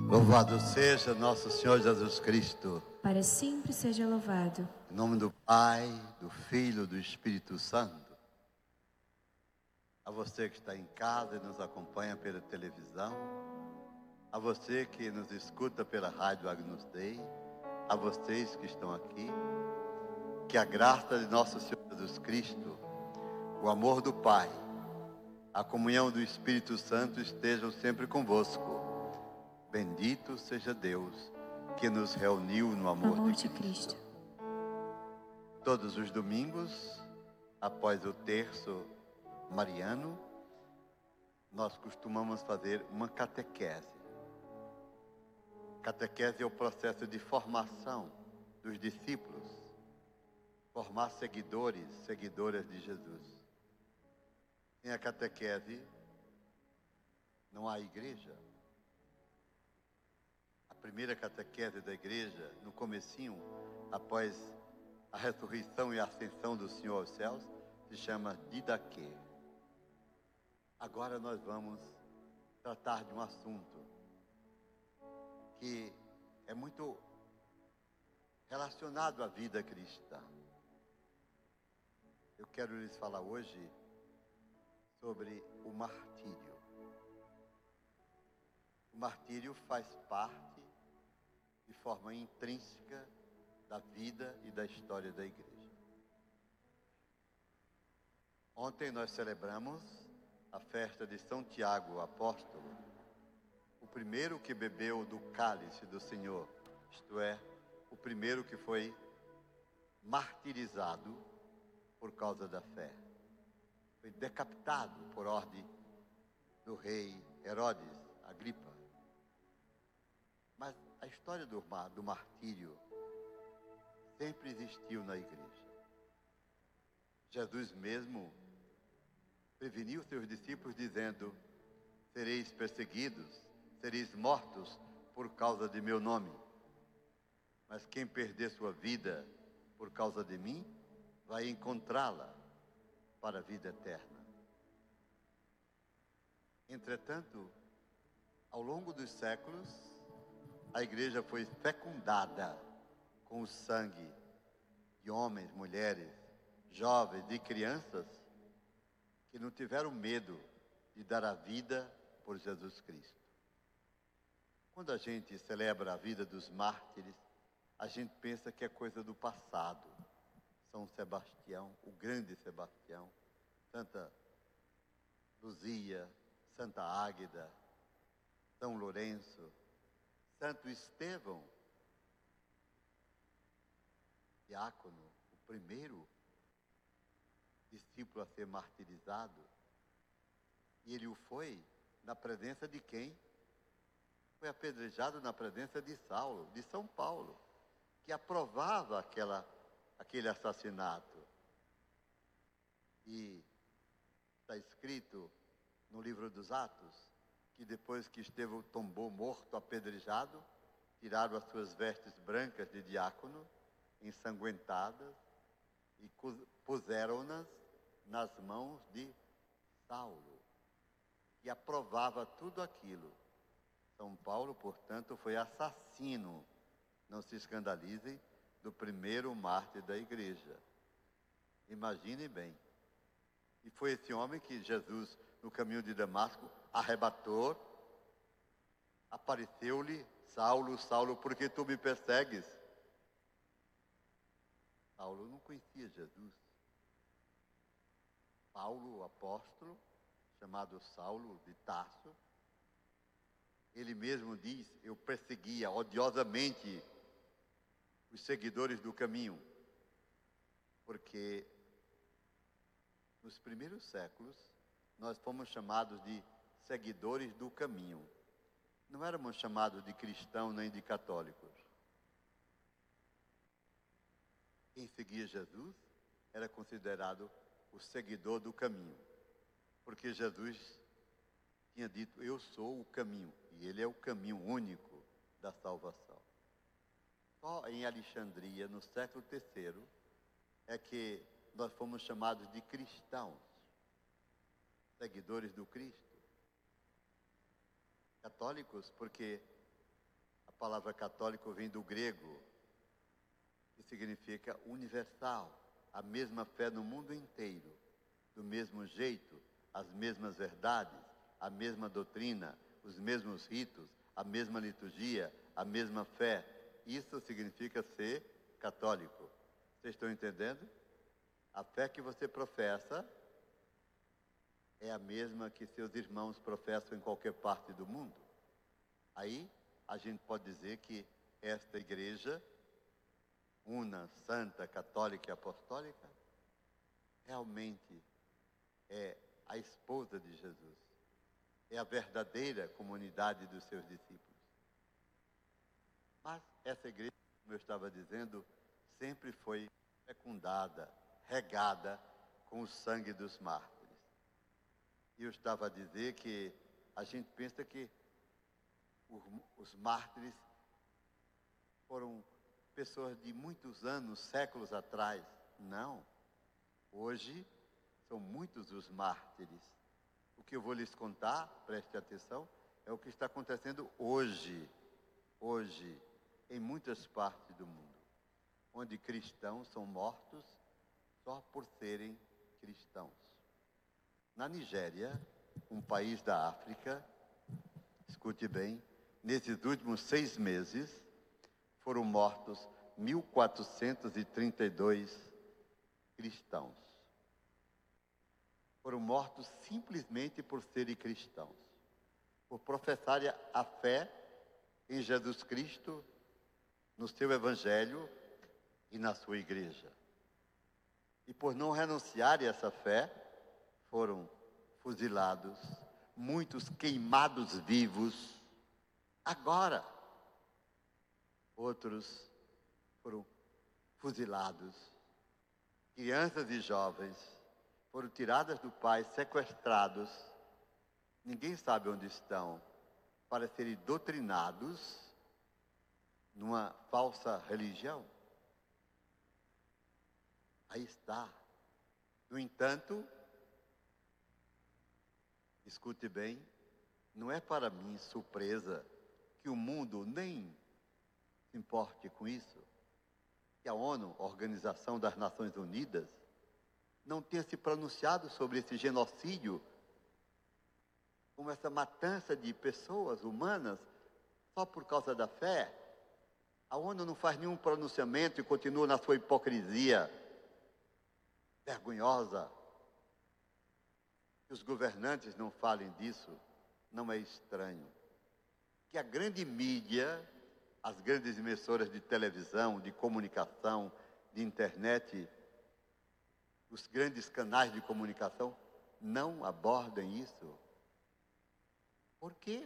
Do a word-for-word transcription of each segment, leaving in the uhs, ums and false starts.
Louvado seja nosso Senhor Jesus Cristo. Para sempre seja louvado. Em nome do Pai, do Filho e do Espírito Santo. A você que está em casa e nos acompanha pela televisão. A você que nos escuta pela rádio Agnus Dei. A vocês que estão aqui. Que a graça de nosso Senhor Jesus Cristo, o amor do Pai, a comunhão do Espírito Santo estejam sempre convosco. Bendito seja Deus que nos reuniu no amor, Amor de de Cristo. Cristo. Todos os domingos, após o terço mariano, nós costumamos fazer uma catequese. Catequese é o processo de formação dos discípulos, formar seguidores, seguidoras de Jesus. Sem a catequese, não há igreja. A primeira catequese da igreja, no comecinho, após a ressurreição e a ascensão do Senhor aos céus, se chama Didaquê. Agora nós vamos tratar de um assunto que é muito relacionado à vida cristã. Eu quero lhes falar hoje sobre o martírio. O martírio faz parte de forma intrínseca da vida e da história da igreja. Ontem nós celebramos a festa de São Tiago, o apóstolo, o primeiro que bebeu do cálice do Senhor, isto é, o primeiro que foi martirizado por causa da fé. Foi decapitado por ordem do rei Herodes Agripa. Mas a história do, do martírio sempre existiu na igreja. Jesus mesmo preveniu seus discípulos dizendo: sereis perseguidos, sereis mortos por causa de meu nome. Mas quem perder sua vida por causa de mim, vai encontrá-la para a vida eterna. Entretanto, ao longo dos séculos, a igreja foi fecundada com o sangue de homens, mulheres, jovens e crianças que não tiveram medo de dar a vida por Jesus Cristo. Quando a gente celebra a vida dos mártires, a gente pensa que é coisa do passado. São Sebastião, o grande Sebastião, Santa Luzia, Santa Águeda, São Lourenço, Santo Estevão, diácono, o primeiro discípulo a ser martirizado. E ele o foi na presença de quem? Foi apedrejado na presença de Saulo, de São Paulo, que aprovava aquela, aquele assassinato. E está escrito no livro dos Atos que depois que Estevão tombou morto, apedrejado, tiraram as suas vestes brancas de diácono, ensanguentadas, e puseram-nas nas mãos de Saulo, que aprovava tudo aquilo. São Paulo, portanto, foi assassino, não se escandalizem, do primeiro mártir da igreja. Imagine bem. E foi esse homem que Jesus, no caminho de Damasco, arrebatou, apareceu-lhe: Saulo, Saulo, por que tu me persegues? Saulo não conhecia Jesus. Paulo, o apóstolo, chamado Saulo de Tarso, ele mesmo diz: eu perseguia odiosamente os seguidores do caminho, porque nos primeiros séculos nós fomos chamados de seguidores do caminho. Não éramos chamados de cristãos nem de católicos. Quem seguia Jesus era considerado o seguidor do caminho, porque Jesus tinha dito: eu sou o caminho, e ele é o caminho único da salvação. Só em Alexandria, no século terceiro, é que nós fomos chamados de cristãos, seguidores do Cristo. Católicos, porque palavra católico vem do grego, que significa universal, a mesma fé no mundo inteiro, do mesmo jeito, as mesmas verdades, a mesma doutrina, os mesmos ritos, a mesma liturgia, a mesma fé. Isso significa ser católico. Vocês estão entendendo? A fé que você professa é a mesma que seus irmãos professam em qualquer parte do mundo. Aí a gente pode dizer que esta igreja, una, santa, católica e apostólica, realmente é a esposa de Jesus. É a verdadeira comunidade dos seus discípulos. Mas essa igreja, como eu estava dizendo, sempre foi fecundada, regada com o sangue dos mártires. E eu estava a dizer que a gente pensa que os, os mártires foram pessoas de muitos anos, séculos atrás. Não. Hoje são muitos os mártires. O que eu vou lhes contar, preste atenção, é o que está acontecendo hoje, hoje, em muitas partes do mundo, onde cristãos são mortos só por serem cristãos. Na Nigéria, um país da África, escute bem, nesses últimos seis meses, foram mortos mil quatrocentos e trinta e dois cristãos. Foram mortos simplesmente por serem cristãos, por professarem a fé em Jesus Cristo, no seu Evangelho e na sua igreja. E por não renunciarem a essa fé, foram fuzilados, muitos queimados vivos. Agora, outros foram fuzilados. Crianças e jovens foram tiradas do pai, sequestrados. Ninguém sabe onde estão, para serem doutrinados numa falsa religião. Aí está. No entanto, escute bem, não é para mim surpresa que o mundo nem se importe com isso, que a ONU, Organização das Nações Unidas, não tenha se pronunciado sobre esse genocídio, como essa matança de pessoas humanas, só por causa da fé. A ONU não faz nenhum pronunciamento e continua na sua hipocrisia vergonhosa. Que os governantes não falem disso, não é estranho. Que a grande mídia, as grandes emissoras de televisão, de comunicação, de internet, os grandes canais de comunicação, não abordem isso. Por quê?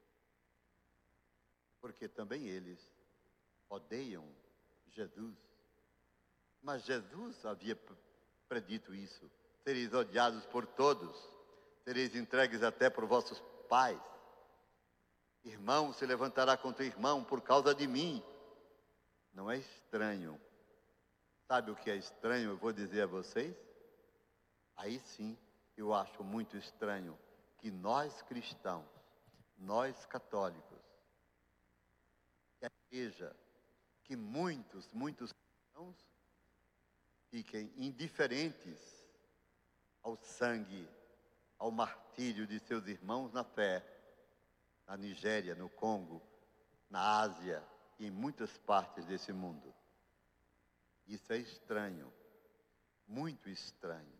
Porque também eles odeiam Jesus. Mas Jesus havia predito isso. Sereis odiados por todos, sereis entregues até por vossos pais. Irmão se levantará contra irmão por causa de mim. Não é estranho. Sabe o que é estranho? Eu vou dizer a vocês. Aí sim, eu acho muito estranho que nós cristãos, nós católicos, que a igreja, que muitos, muitos cristãos fiquem indiferentes ao sangue, ao martírio de seus irmãos na fé, na Nigéria, no Congo, na Ásia e em muitas partes desse mundo. Isso é estranho, muito estranho.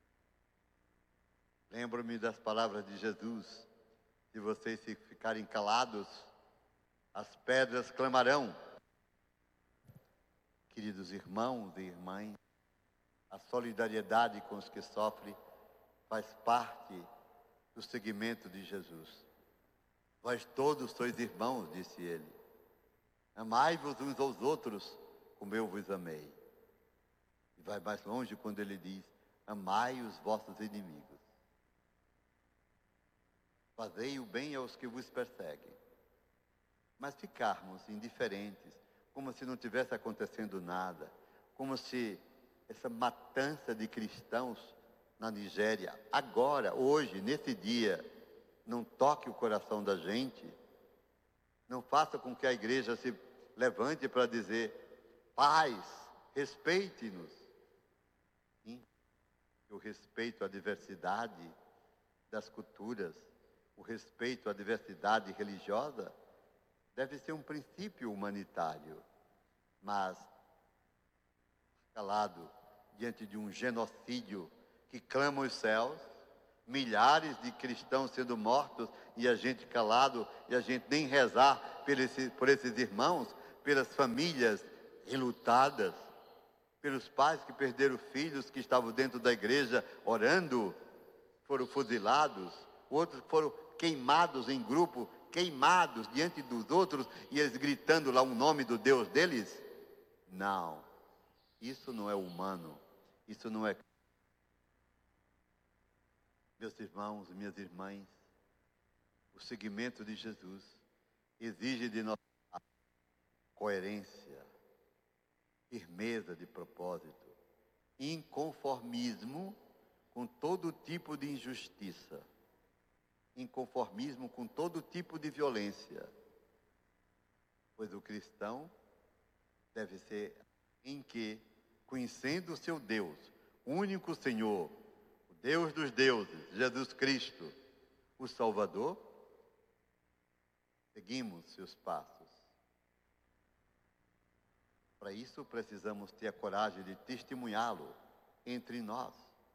Lembro-me das palavras de Jesus: se vocês ficarem calados, as pedras clamarão. Queridos irmãos e irmãs, a solidariedade com os que sofrem faz parte do seguimento de Jesus. Vós todos sois irmãos, disse ele. Amai-vos uns aos outros, como eu vos amei. E vai mais longe quando ele diz: amai os vossos inimigos. Fazei o bem aos que vos perseguem. Mas ficarmos indiferentes, como se não tivesse acontecendo nada, como se essa matança de cristãos na Nigéria, agora, hoje, nesse dia, não toque o coração da gente, Não faça com que a igreja se levante para dizer: paz, respeite-nos. Sim, o respeito à diversidade das culturas, o respeito à diversidade religiosa, deve ser um princípio humanitário. Mas, calado diante de um genocídio que clama os céus, milhares de cristãos sendo mortos e a gente calado, e a gente nem rezar por esses, por esses irmãos, pelas famílias enlutadas, pelos pais que perderam filhos que estavam dentro da igreja orando, foram fuzilados, outros foram queimados em grupo, queimados diante dos outros, e eles gritando lá o nome do Deus deles. Não, isso não é humano, isso não é. Meus irmãos e minhas irmãs, o seguimento de Jesus exige de nós coerência, firmeza de propósito, inconformismo com todo tipo de injustiça, inconformismo com todo tipo de violência, pois o cristão deve ser em que, conhecendo o seu Deus, o único Senhor, o Deus dos deuses, Jesus Cristo, o Salvador, seguimos seus passos. Para isso precisamos ter a coragem de testemunhá-lo entre nós,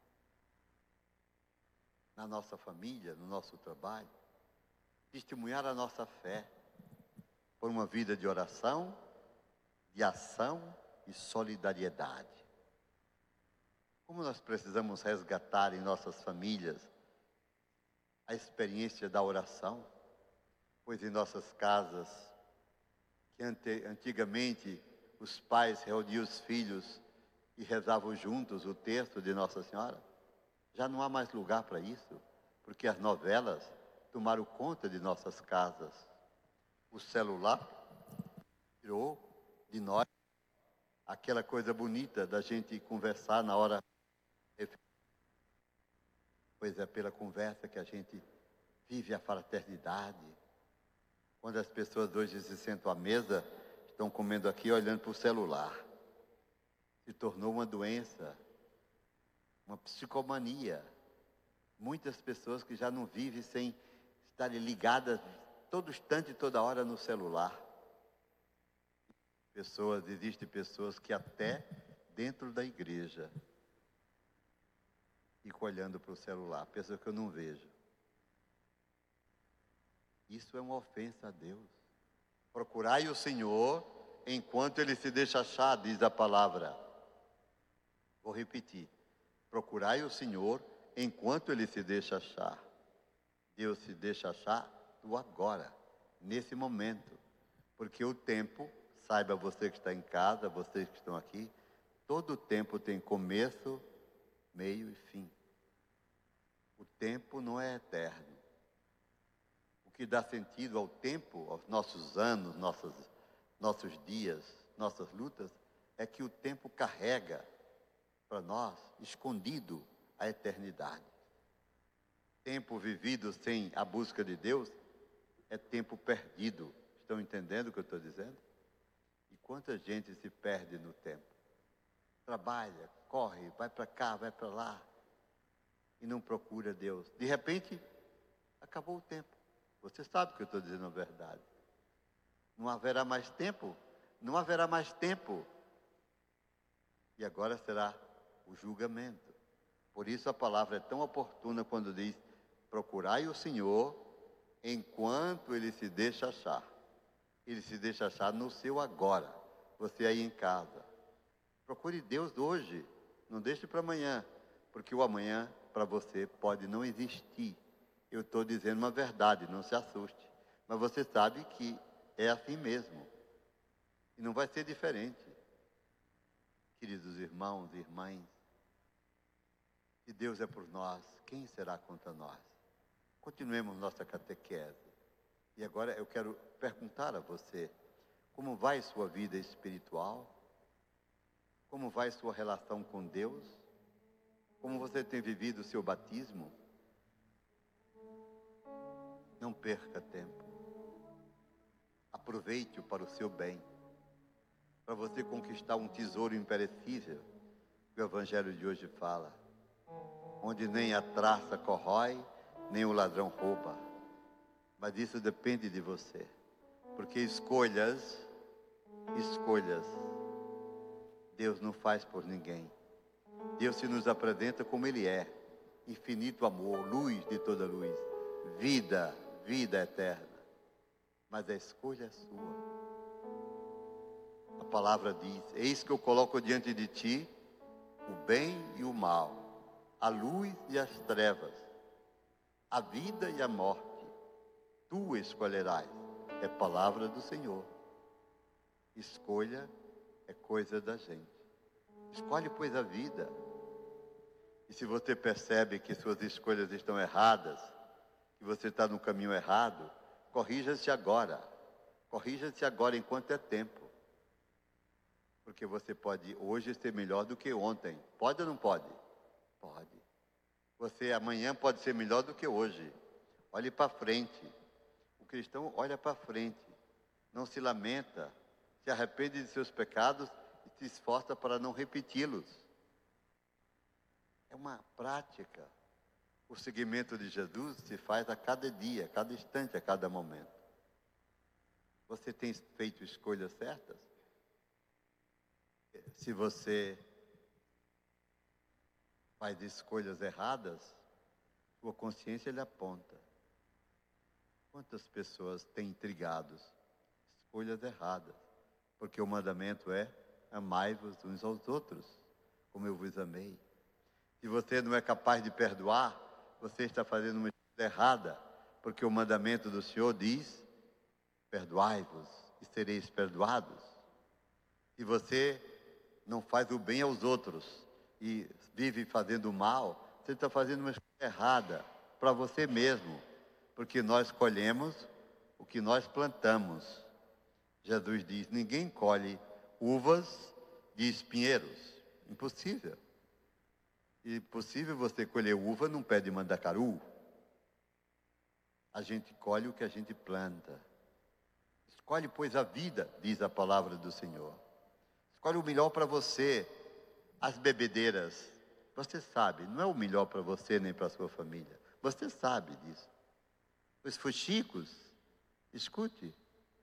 na nossa família, no nosso trabalho, testemunhar a nossa fé por uma vida de oração, de ação e solidariedade. Como nós precisamos resgatar em nossas famílias a experiência da oração, pois em nossas casas, que ante, antigamente os pais reuniam os filhos e rezavam juntos o texto de Nossa Senhora, já não há mais lugar para isso, porque as novelas tomaram conta de nossas casas. O celular tirou de nós aquela coisa bonita da gente conversar na hora. Pois é pela conversa que a gente vive a fraternidade. Quando as pessoas hoje se sentam à mesa, estão comendo aqui olhando para o celular. Se tornou uma doença, uma psicomania. Muitas pessoas que já não vivem sem estarem ligadas todo instante, toda hora no celular. Pessoas, existem pessoas que até dentro da igreja ficam olhando para o celular, pessoas que eu não vejo. Isso é uma ofensa a Deus. Procurai o Senhor enquanto Ele se deixa achar, diz a palavra. Vou repetir. Procurai o Senhor enquanto Ele se deixa achar. Deus se deixa achar do agora, nesse momento. Porque o tempo, saiba você que está em casa, vocês que estão aqui, todo tempo tem começo, meio e fim. O tempo não é eterno. O que dá sentido ao tempo, aos nossos anos, nossos, nossos dias, nossas lutas, é que o tempo carrega para nós, escondido, a eternidade. Tempo vivido sem a busca de Deus é tempo perdido. Estão entendendo o que eu estou dizendo? E quanta gente se perde no tempo. Trabalha, corre, vai para cá, vai para lá, e não procura Deus. De repente, acabou o tempo. Você sabe que eu estou dizendo a verdade. Não haverá mais tempo. Não haverá mais tempo. E agora será o julgamento. Por isso a palavra é tão oportuna quando diz: procurai o Senhor enquanto Ele se deixa achar. Ele se deixa achar no seu agora. Você aí em casa. Procure Deus hoje. Não deixe para amanhã. Porque o amanhã para você pode não existir. Eu estou dizendo uma verdade, não se assuste. Mas você sabe que é assim mesmo. E não vai ser diferente. Queridos irmãos e irmãs, se Deus é por nós, quem será contra nós? Continuemos nossa catequese. E agora eu quero perguntar a você, como vai sua vida espiritual? Como vai sua relação com Deus? Como você tem vivido o seu batismo? Não perca tempo. Aproveite-o para o seu bem, para você conquistar um tesouro imperecível, que o Evangelho de hoje fala, onde nem a traça corrói, nem o ladrão rouba. Mas isso depende de você, porque escolhas, escolhas, Deus não faz por ninguém. Deus se nos apresenta como Ele é, infinito amor, luz de toda luz, vida, vida eterna. Mas a escolha é sua. A palavra diz: eis que eu coloco diante de ti o bem e o mal, a luz e as trevas, a vida e a morte. Tu escolherás. É palavra do Senhor. Escolha é coisa da gente. Escolhe, pois, a vida. E se você percebe que suas escolhas estão erradas, que você está no caminho errado, corrija-se agora. Corrija-se agora enquanto é tempo. Porque você pode hoje ser melhor do que ontem. Pode ou não pode? Pode. Você amanhã pode ser melhor do que hoje. Olhe para frente. O cristão olha para frente. Não se lamenta. Se arrepende de seus pecados e se esforça para não repeti-los. É uma prática. O seguimento de Jesus se faz a cada dia, a cada instante, a cada momento. Você tem feito escolhas certas? Se você faz escolhas erradas, sua consciência lhe aponta. Quantas pessoas têm intrigados? Escolhas erradas. Porque o mandamento é: amai-vos uns aos outros, como eu vos amei. Se você não é capaz de perdoar, você está fazendo uma escolha errada. Porque o mandamento do Senhor diz: perdoai-vos e sereis perdoados. Se você não faz o bem aos outros e vive fazendo o mal, você está fazendo uma escolha errada para você mesmo. Porque nós colhemos o que nós plantamos. Jesus diz: ninguém colhe uvas de espinheiros. Impossível. E impossível você colher uva num pé de mandacaru. A gente colhe o que a gente planta. Escolhe, pois, a vida, diz a palavra do Senhor. Escolhe o melhor para você. As bebedeiras, você sabe, não é o melhor para você nem para a sua família. Você sabe disso. Os fuxicos, escute.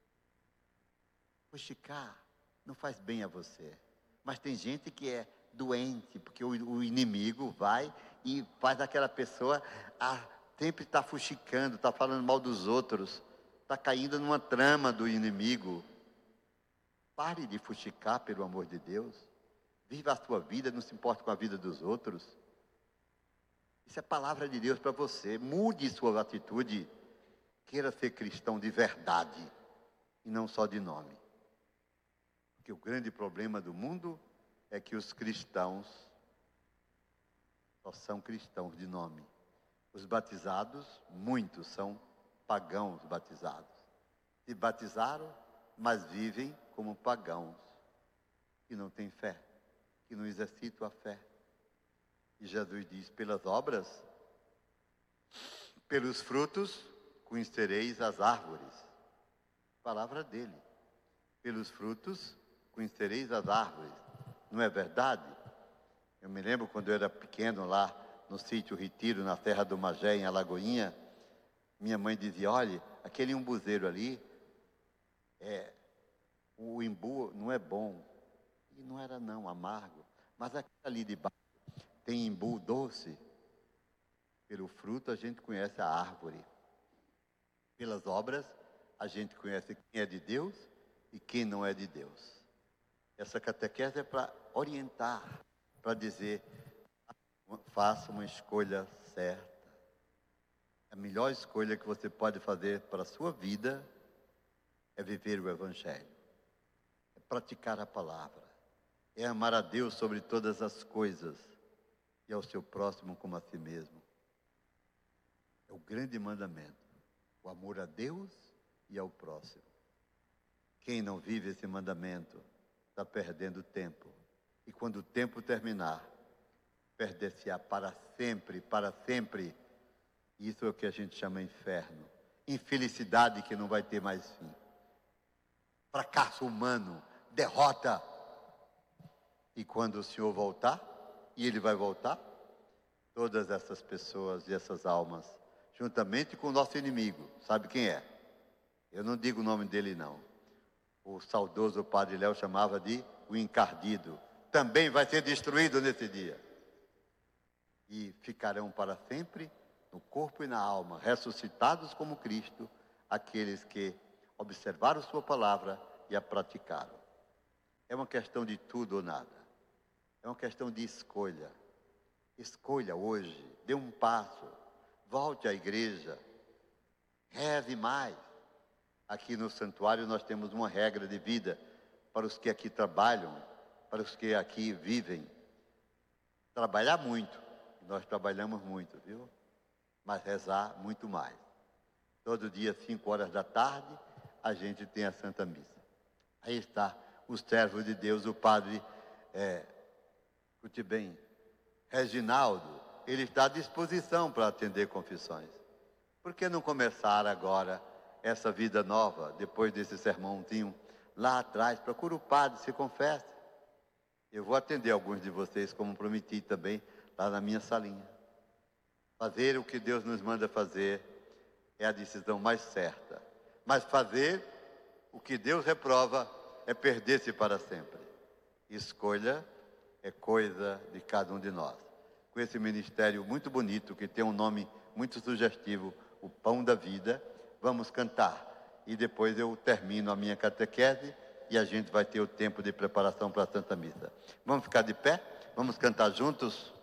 Fuxicar não faz bem a você. Mas tem gente que é doente, porque o, o inimigo vai e faz aquela pessoa a, sempre está fuxicando, está falando mal dos outros, está caindo numa trama do inimigo. Pare de fuxicar, pelo amor de Deus. Viva a sua vida, não se importe com a vida dos outros. Isso é palavra de Deus para você. Mude sua atitude. Queira ser cristão de verdade e não só de nome. Porque o grande problema do mundo é que os cristãos só são cristãos de nome. Os batizados, muitos são pagãos batizados. Se batizaram, mas vivem como pagãos, que não têm fé, que não exercitam a fé. E Jesus diz: pelas obras, pelos frutos, conhecereis as árvores. Palavra dele. Pelos frutos, conhecereis as árvores. Não é verdade? Eu me lembro quando eu era pequeno lá no sítio Retiro, na terra do Magé, em Alagoinha, minha mãe dizia: olha, aquele umbuzeiro ali, é, o imbu não é bom. E não era não, amargo. Mas aquele ali de baixo tem imbu doce. Pelo fruto a gente conhece a árvore. Pelas obras a gente conhece quem é de Deus e quem não é de Deus. Essa catequese é para orientar, para dizer: faça uma escolha certa. A melhor escolha que você pode fazer para a sua vida é viver o Evangelho. É praticar a palavra. É amar a Deus sobre todas as coisas e ao seu próximo como a si mesmo. É o grande mandamento. O amor a Deus e ao próximo. Quem não vive esse mandamento está perdendo tempo. E quando o tempo terminar, perder-se-á para sempre, para sempre. Isso é o que a gente chama inferno. Infelicidade que não vai ter mais fim. fracasso humano, derrota. E quando o Senhor voltar, e Ele vai voltar, todas essas pessoas e essas almas, juntamente com o nosso inimigo, sabe quem é? Eu não digo o nome dele não. O saudoso Padre Léo chamava de o encardido. Também vai ser destruído nesse dia. E ficarão para sempre no corpo e na alma, ressuscitados como Cristo, aqueles que observaram sua palavra e a praticaram. É uma questão de tudo ou nada. É uma questão de escolha. Escolha hoje, dê um passo, volte à igreja, reze mais. Aqui no santuário nós temos uma regra de vida para os que aqui trabalham, para os que aqui vivem. Trabalhar muito, nós trabalhamos muito, viu? Mas rezar muito mais. Todo dia, cinco horas da tarde, a gente tem a Santa Missa. Aí está o servo de Deus, o Padre, é, escute bem, Reginaldo, ele está à disposição para atender confissões. Por que não começar agora essa vida nova, depois desse sermãozinho lá atrás? Procura o padre, se confesse. Eu vou atender alguns de vocês, como prometi também, lá na minha salinha. Fazer o que Deus nos manda fazer é a decisão mais certa. Mas fazer o que Deus reprova é perder-se para sempre. Escolha é coisa de cada um de nós. Com esse ministério muito bonito, que tem um nome muito sugestivo, o Pão da Vida, vamos cantar. E depois eu termino a minha catequese e a gente vai ter o tempo de preparação para a Santa Missa. Vamos ficar de pé? Vamos cantar juntos?